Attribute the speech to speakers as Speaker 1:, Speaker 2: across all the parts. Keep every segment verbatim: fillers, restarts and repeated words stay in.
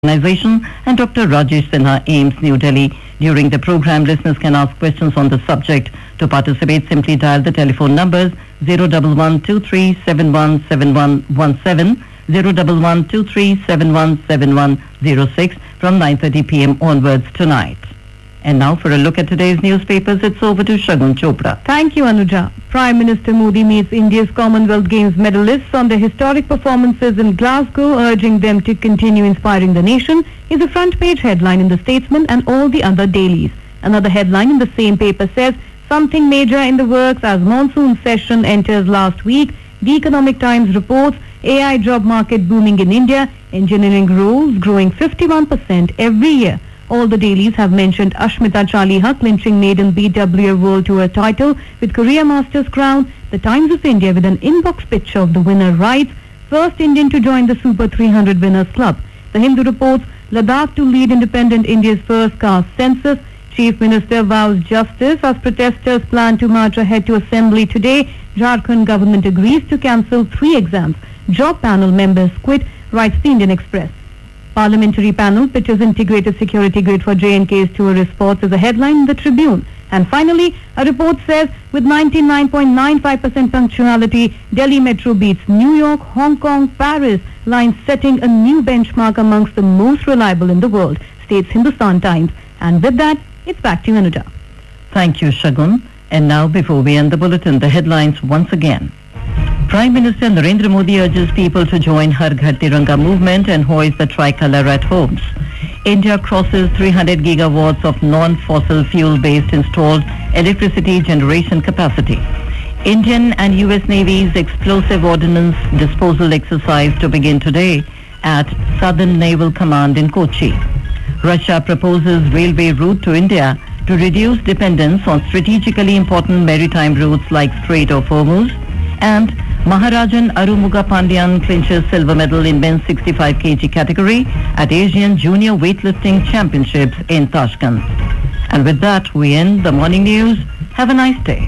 Speaker 1: Organization and Doctor Rajesh Sinha, AIMS, New Delhi. During the program, listeners can ask questions on the subject. To participate, simply dial the telephone numbers zero one one two three seven one seven one one seven, zero one one two three seven one seven one zero six from nine thirty p m onwards tonight. And now for a look at today's newspapers, it's over to Shagun Chopra.
Speaker 2: Thank you, Anuja. Prime Minister Modi meets India's Commonwealth Games medalists on their historic performances in Glasgow, urging them to continue inspiring the nation, is a front page headline in The Statesman and all the other dailies. Another headline in the same paper says, something major in the works as monsoon session enters last week. The Economic Times reports, A I job market booming in India, engineering roles growing fifty-one percent every year. All the dailies have mentioned Ashmita Chaliha clinching maiden B W A World Tour title with Korea Masters crown. The Times of India with an inbox picture of the winner writes, first Indian to join the Super three hundred Winners Club. The Hindu reports, Ladakh to lead independent India's first caste census. Chief Minister vows justice as protesters plan to march ahead to Assembly today. Jharkhand government agrees to cancel three exams. Job panel members quit, writes the Indian Express. Parliamentary panel pitches integrated security grid for J and K's tourist spots is a headline in the Tribune. And finally, a report says with ninety-nine point nine five percent punctuality, Delhi Metro beats New York, Hong Kong, Paris, lines setting a new benchmark amongst the most reliable in the world, states Hindustan Times. And with that, it's back to you, Anuja.
Speaker 1: Thank you, Shagun. And now, before we end the bulletin, the headlines once again. Prime Minister Narendra Modi urges people to join Har Ghar Tiranga movement and hoist the tricolour at homes. India crosses three hundred gigawatts of non-fossil fuel-based installed electricity generation capacity. Indian and U S Navy's explosive ordnance disposal exercise to begin today at Southern Naval Command in Kochi. Russia proposes railway route to India to reduce dependence on strategically important maritime routes like Strait of Hormuz. And Maharajan Arumuga Pandyan clinches silver medal in men's sixty-five kilogram category at Asian Junior Weightlifting Championships in Tashkent. And with that, we end the morning news. Have a nice day.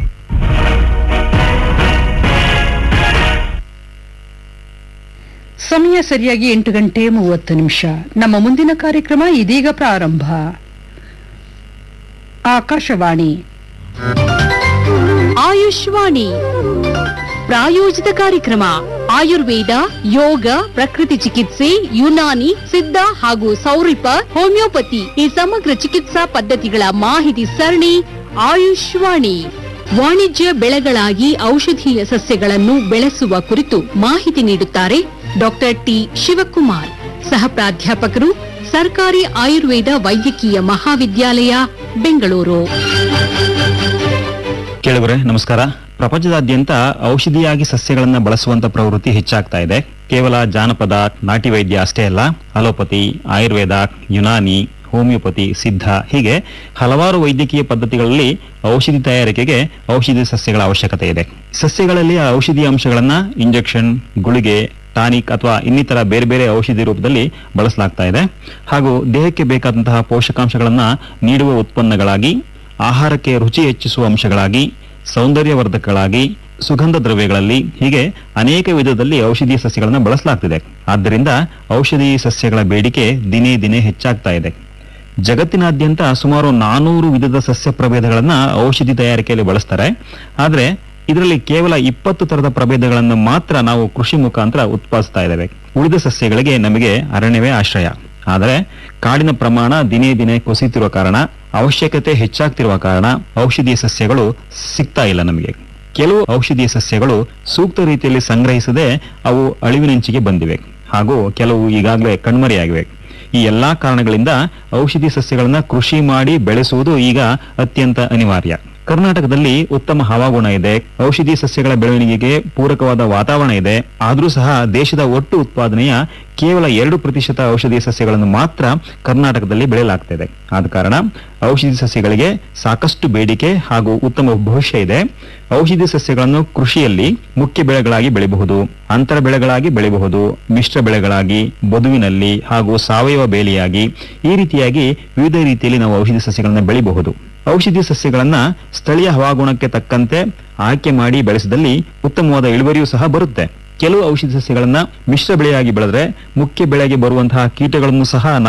Speaker 3: ಸಮಯ ಸರಿಯಾಗಿ ಎಂಟು ಗಂಟೆ ಮೂವತ್ತು ನಿಮಿಷ. ನಮ್ಮ ಮುಂದಿನ ಕಾರ್ಯಕ್ರಮ ಇದೀಗ ಪ್ರಾರಂಭ. ಆಕಾಶವಾಣಿ
Speaker 4: ಆಯುಷ್ವಾಣಿ ಪ್ರಾಯೋಜಿತ ಕಾರ್ಯಕ್ರಮ. ಆಯುರ್ವೇದ, ಯೋಗ, ಪ್ರಕೃತಿ ಚಿಕಿತ್ಸೆ, ಯುನಾನಿ, ಸಿದ್ಧ ಹಾಗೂ ಸೌರಿಪ, ಹೋಮಿಯೋಪತಿ ಈ ಸಮಗ್ರ ಚಿಕಿತ್ಸಾ ಪದ್ಧತಿಗಳ ಮಾಹಿತಿ ಸರಣಿ ಆಯುಷ್ವಾಣಿ. ವಾಣಿಜ್ಯ ಬೆಳೆಗಳಾಗಿ ಔಷಧೀಯ ಸಸ್ಯಗಳನ್ನು ಬೆಳೆಸುವ ಕುರಿತು ಮಾಹಿತಿ ನೀಡುತ್ತಾರೆ ಡಾಕ್ಟರ್ ಟಿ ಶಿವಕುಮಾರ್, ಸಹ ಪ್ರಾಧ್ಯಾಪಕರು, ಸರ್ಕಾರಿ ಆಯುರ್ವೇದ ವೈದ್ಯಕೀಯ ಮಹಾವಿದ್ಯಾಲಯ, ಬೆಂಗಳೂರು.
Speaker 5: ಕೇಳುವರೆ ನಮಸ್ಕಾರ. ಪ್ರಪಂಚದಾದ್ಯಂತ ಔಷಧಿಯಾಗಿ ಸಸ್ಯಗಳನ್ನು ಬಳಸುವಂತ ಪ್ರವೃತ್ತಿ ಹೆಚ್ಚಾಗ್ತಾ ಇದೆ. ಕೇವಲ ಜಾನಪದ, ನಾಟಿ ವೈದ್ಯ ಅಷ್ಟೇ ಅಲ್ಲ, ಅಲೋಪತಿ, ಆಯುರ್ವೇದ, ಯುನಾನಿ, ಹೋಮಿಯೋಪತಿ, ಸಿದ್ಧ ಹೀಗೆ ಹಲವಾರು ವೈದ್ಯಕೀಯ ಪದ್ಧತಿಗಳಲ್ಲಿ ಔಷಧಿ ತಯಾರಿಕೆಗೆ ಔಷಧಿ ಸಸ್ಯಗಳ ಅವಶ್ಯಕತೆ ಇದೆ. ಸಸ್ಯಗಳಲ್ಲಿ ಆ ಔಷಧಿ ಅಂಶಗಳನ್ನ ಇಂಜೆಕ್ಷನ್, ಗುಳಿಗೆ, ಟಾನಿಕ್ ಅಥವಾ ಇನ್ನಿತರ ಬೇರೆ ಬೇರೆ ಔಷಧಿ ರೂಪದಲ್ಲಿ ಬಳಸಲಾಗ್ತಾ ಇದೆ. ಹಾಗೂ ದೇಹಕ್ಕೆ ಬೇಕಾದಂತಹ ಪೋಷಕಾಂಶಗಳನ್ನ ನೀಡುವ ಉತ್ಪನ್ನಗಳಾಗಿ, ಆಹಾರಕ್ಕೆ ರುಚಿ ಹೆಚ್ಚಿಸುವ ಅಂಶಗಳಾಗಿ, ಸೌಂದರ್ಯವರ್ಧಕಗಳಾಗಿ, ಸುಗಂಧ ದ್ರವ್ಯಗಳಲ್ಲಿ ಹೀಗೆ ಅನೇಕ ವಿಧದಲ್ಲಿ ಔಷಧೀಯ ಸಸ್ಯಗಳನ್ನು ಬಳಸಲಾಗ್ತಿದೆ. ಆದ್ದರಿಂದ ಔಷಧಿ ಸಸ್ಯಗಳ ಬೇಡಿಕೆ ದಿನೇ ದಿನೇ ಹೆಚ್ಚಾಗ್ತಾ ಇದೆ. ಜಗತ್ತಿನಾದ್ಯಂತ ಸುಮಾರು ನಾನೂರು ವಿಧದ ಸಸ್ಯ ಪ್ರಭೇದಗಳನ್ನ ಔಷಧಿ ತಯಾರಿಕೆಯಲ್ಲಿ ಬಳಸ್ತಾರೆ. ಆದ್ರೆ ಇದರಲ್ಲಿ ಕೇವಲ ಇಪ್ಪತ್ತು ತರದ ಪ್ರಭೇದಗಳನ್ನು ಮಾತ್ರ ನಾವು ಕೃಷಿ ಮುಖಾಂತರ ಉತ್ಪಾದಿಸ್ತಾ ಇದ್ದೇವೆ. ಉಳಿದ ಸಸ್ಯಗಳಿಗೆ ನಮಗೆ ಅರಣ್ಯವೇ ಆಶ್ರಯ. ಆದರೆ ಕಾಡಿನ ಪ್ರಮಾಣ ದಿನೇ ದಿನೇ ಕುಸಿತಿರುವ ಕಾರಣ, ಅವಶ್ಯಕತೆ ಹೆಚ್ಚಾಗ್ತಿರುವ ಕಾರಣ ಔಷಧೀಯ ಸಸ್ಯಗಳು ಸಿಗ್ತಾ ಇಲ್ಲ ನಮಗೆ. ಕೆಲವು ಔಷಧೀಯ ಸಸ್ಯಗಳು ಸೂಕ್ತ ರೀತಿಯಲ್ಲಿ ಸಂಗ್ರಹಿಸದೆ ಅವು ಅಳಿವಿನಂಚಿಗೆ ಬಂದಿವೆ, ಹಾಗೂ ಕೆಲವು ಈಗಾಗಲೇ ಕಣ್ಮರೆಯಾಗಿವೆ. ಈ ಎಲ್ಲಾ ಕಾರಣಗಳಿಂದ ಔಷಧಿ ಸಸ್ಯಗಳನ್ನ ಕೃಷಿ ಮಾಡಿ ಬೆಳೆಸುವುದು ಈಗ ಅತ್ಯಂತ ಅನಿವಾರ್ಯ. ಕರ್ನಾಟಕದಲ್ಲಿ ಉತ್ತಮ ಹವಾಗುಣ ಇದೆ, ಔಷಧಿ ಸಸ್ಯಗಳ ಬೆಳವಣಿಗೆಗೆ ಪೂರಕವಾದ ವಾತಾವರಣ ಇದೆ. ಆದರೂ ಸಹ ದೇಶದ ಒಟ್ಟು ಉತ್ಪಾದನೆಯ ಕೇವಲ ಎರಡು ಪ್ರತಿಶತ ಔಷಧಿ ಸಸ್ಯಗಳನ್ನು ಮಾತ್ರ ಕರ್ನಾಟಕದಲ್ಲಿ ಬೆಳೆಯಲಾಗ್ತಿದೆ. ಆದ ಕಾರಣ ಔಷಧಿ ಸಸ್ಯಗಳಿಗೆ ಸಾಕಷ್ಟು ಬೇಡಿಕೆ ಹಾಗೂ ಉತ್ತಮ ಭವಿಷ್ಯ ಇದೆ. ಔಷಧಿ ಸಸ್ಯಗಳನ್ನು ಕೃಷಿಯಲ್ಲಿ ಮುಖ್ಯ ಬೆಳೆಗಳಾಗಿ ಬೆಳೆಯಬಹುದು, ಅಂತರ ಬೆಳೆಗಳಾಗಿ ಬೆಳೆಯಬಹುದು, ಮಿಶ್ರ ಬೆಳೆಗಳಾಗಿ, ಬದುವಿನಲ್ಲಿ ಹಾಗೂ ಸಾವಯವ ಬೇಲಿಯಾಗಿ, ಈ ರೀತಿಯಾಗಿ ವಿವಿಧ ರೀತಿಯಲ್ಲಿ ನಾವು ಔಷಧಿ ಸಸ್ಯಗಳನ್ನು ಬೆಳೆಯಬಹುದು. ಔಷಧಿ ಸಸ್ಯಗಳನ್ನ ಸ್ಥಳೀಯ ಹವಾಗುಣಕ್ಕೆ ತಕ್ಕಂತೆ ಆಯ್ಕೆ ಮಾಡಿ ಬೆಳೆಸಿದಲ್ಲಿ ಉತ್ತಮವಾದ ಇಳುವರಿಯೂ ಸಹ ಬರುತ್ತೆ. ಕೆಲವು ಔಷಧಿ ಸಸ್ಯಗಳನ್ನ ಮಿಶ್ರ ಬೆಳೆಯಾಗಿ ಬೆಳೆದ್ರೆ ಮುಖ್ಯ ಬೆಳೆಗೆ ಬರುವಂತಹ ಕೀಟಗಳನ್ನು ಸಹ